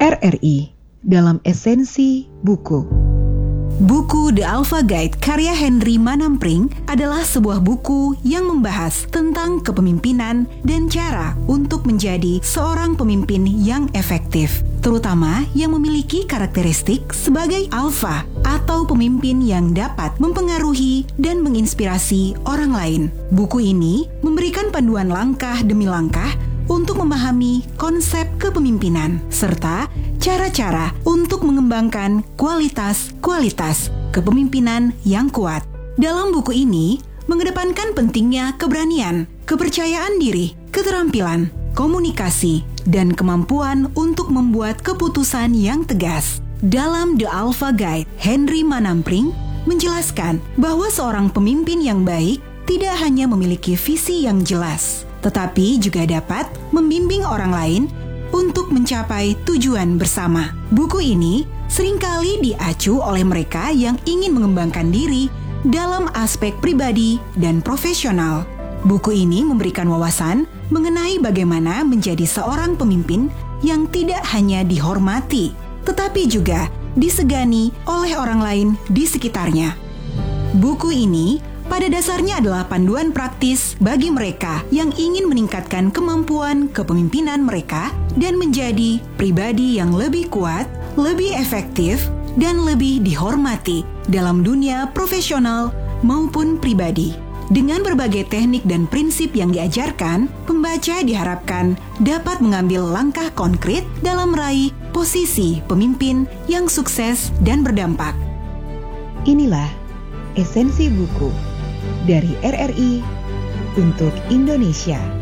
RRI dalam esensi buku. Buku The Alpha Guide karya Henry Manampring adalah sebuah buku yang membahas tentang kepemimpinan dan cara untuk menjadi seorang pemimpin yang efektif, terutama yang memiliki karakteristik sebagai alpha atau pemimpin yang dapat mempengaruhi dan menginspirasi orang lain. Buku ini memberikan panduan langkah demi langkah untuk memahami konsep kepemimpinan serta cara-cara untuk mengembangkan kualitas kepemimpinan yang kuat. Dalam buku ini mengedepankan pentingnya keberanian, kepercayaan diri, keterampilan, komunikasi, dan kemampuan untuk membuat keputusan yang tegas. Dalam The Alpha Guide, Henry Manampring menjelaskan bahwa seorang pemimpin yang baik tidak hanya memiliki visi yang jelas, tetapi juga dapat membimbing orang lain untuk mencapai tujuan bersama. Buku ini seringkali diacu oleh mereka yang ingin mengembangkan diri dalam aspek pribadi dan profesional. Buku ini memberikan wawasan mengenai bagaimana menjadi seorang pemimpin yang tidak hanya dihormati, tetapi juga disegani oleh orang lain di sekitarnya. Buku ini pada dasarnya adalah panduan praktis bagi mereka yang ingin meningkatkan kemampuan kepemimpinan mereka dan menjadi pribadi yang lebih kuat, lebih efektif, dan lebih dihormati dalam dunia profesional maupun pribadi. Dengan berbagai teknik dan prinsip yang diajarkan, pembaca diharapkan dapat mengambil langkah konkret dalam meraih posisi pemimpin yang sukses dan berdampak. Inilah esensi buku dari RRI untuk Indonesia.